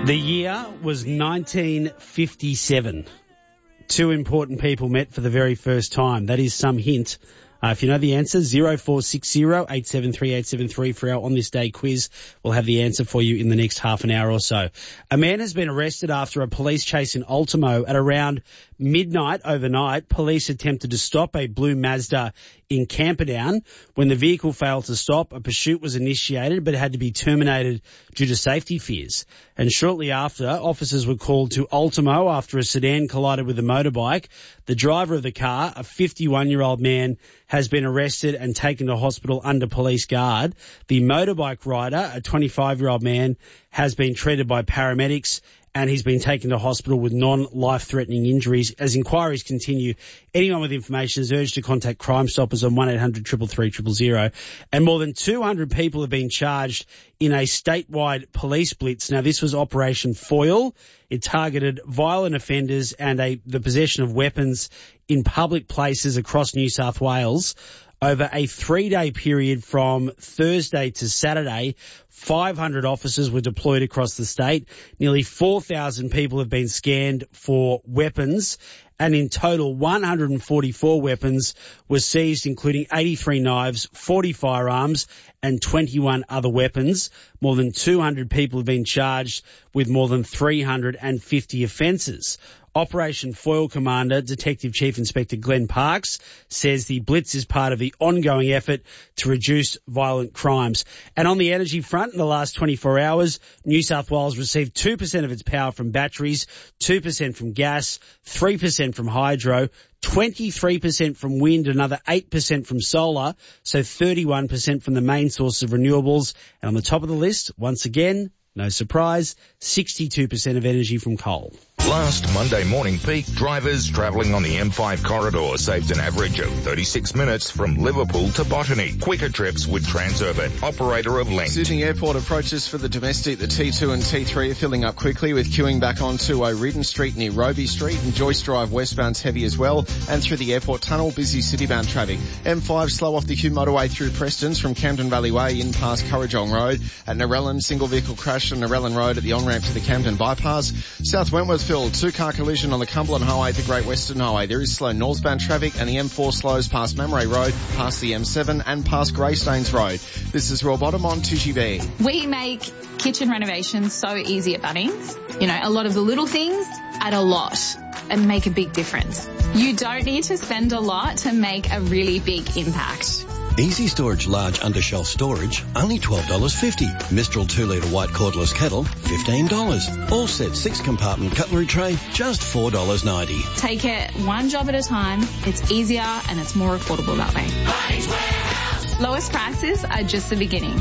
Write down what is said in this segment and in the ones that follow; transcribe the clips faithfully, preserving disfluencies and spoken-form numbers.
The year was nineteen fifty-seven. Two important people met for the very first time. That is some hint. Uh, if you know the answer, zero four six zero eight seven three eight seven three for our On This Day quiz. We'll have the answer for you in the next half an hour or so. A man has been arrested after a police chase in Ultimo at around midnight overnight. Police attempted to stop a blue Mazda in Camperdown. When the vehicle failed to stop, a pursuit was initiated but had to be terminated due to safety fears. And shortly after, officers were called to Ultimo after a sedan collided with a motorbike. The driver of the car, a fifty-one-year-old man, has been arrested and taken to hospital under police guard. The motorbike rider, a twenty-five-year-old man, has been treated by paramedics and he's been taken to hospital with non-life-threatening injuries. As inquiries continue, anyone with information is urged to contact Crime Stoppers on one eight hundred three three three zero zero. And more than two hundred people have been charged in a statewide police blitz. Now, this was Operation Foil. It targeted violent offenders and a, the possession of weapons in public places across New South Wales. Over a three-day period from Thursday to Saturday, five hundred officers were deployed across the state. Nearly four thousand people have been scanned for weapons, and in total, one hundred forty-four weapons were seized, including eighty-three knives, forty firearms, and twenty-one other weapons. More than two hundred people have been charged with more than three hundred fifty offences. Operation Foil Commander, Detective Chief Inspector Glenn Parks, says the blitz is part of the ongoing effort to reduce violent crimes. And on the energy front, in the last twenty-four hours, New South Wales received two percent of its power from batteries, two percent from gas, three percent from hydro, twenty-three percent from wind, another eight percent from solar, so thirty-one percent from the main source of renewables. And on the top of the list, once again, no surprise, sixty-two percent of energy from coal. Last Monday morning peak, drivers travelling on the M five corridor saved an average of thirty-six minutes from Liverpool to Botany. Quicker trips with Transurban, operator of Link. Sydney Airport approaches for the domestic. The T two and T three are filling up quickly with queuing back onto O'Riordan Street near Roby Street, and Joyce Drive westbound's heavy as well, and through the airport tunnel, busy citybound traffic. M five slow off the Hume motorway through Prestons from Camden Valley Way in past Currajong Road. At Narellan, single vehicle crash on Narellan Road at the on-ramp to the Camden bypass. South Wentworthville, two-car collision on the Cumberland Highway at the Great Western Highway. There is slow northbound traffic, and the M four slows past Mamre Road, past the M seven and past Greystanes Road. This is Roy Bottom on Tishy B. We make kitchen renovations so easy at Bunnings. You know, a lot of the little things add a lot and make a big difference. You don't need to spend a lot to make a really big impact. Easy Storage Large Undershelf Storage, only twelve dollars fifty. Mistral two litre white cordless kettle, fifteen dollars. All set six compartment cutlery tray, just four dollars ninety. Take it one job at a time. It's easier and it's more affordable that way. Bunnings Warehouse. Lowest prices are just the beginning.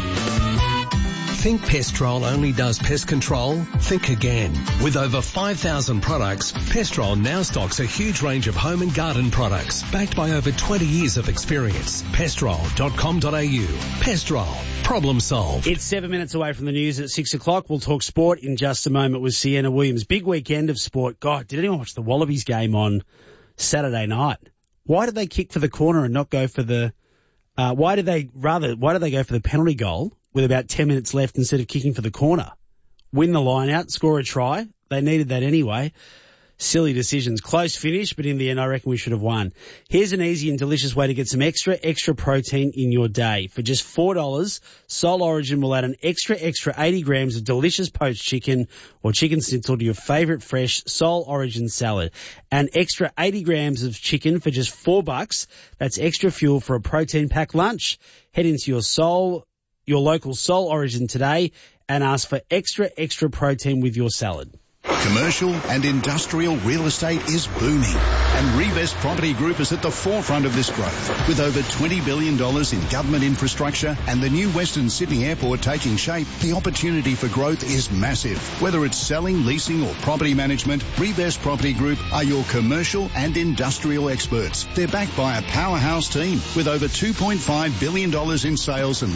Think Pestrol only does pest control? Think again. With over five thousand products, Pestrol now stocks a huge range of home and garden products, backed by over twenty years of experience. Pestrol dot com dot a u. Pestrol. Problem solved. It's seven minutes away from the news at six o'clock. We'll talk sport in just a moment with Sienna Williams. Big weekend of sport. God, did anyone watch the Wallabies game on Saturday night? Why did they kick for the corner and not go for the, uh, why did they rather, why did they go for the penalty goal with about ten minutes left instead of kicking for the corner? Win the line out, score a try. They needed that anyway. Silly decisions. Close finish, but in the end, I reckon we should have won. Here's an easy and delicious way to get some extra, extra protein in your day. For just four dollars, Soul Origin will add an extra, extra eighty grams of delicious poached chicken or chicken schnitzel to your favourite fresh Soul Origin salad. An extra eighty grams of chicken for just four bucks. That's extra fuel for a protein-packed lunch. Head into your Soul your local Soul Origin today and ask for extra, extra protein with your salad. Commercial and industrial real estate is booming, and Revest Property Group is at the forefront of this growth. With over twenty billion dollars in government infrastructure and the new Western Sydney Airport taking shape, the opportunity for growth is massive. Whether it's selling, leasing or property management, Revest Property Group are your commercial and industrial experts. They're backed by a powerhouse team with over two point five billion dollars in sales and